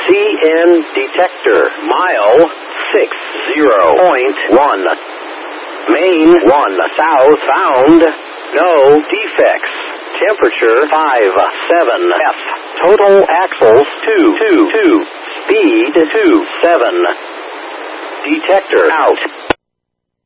CN detector. Mile 60.1. Main 1 southbound. No defects. Temperature 57 F. Total axles 222. Speed 27. Detector out.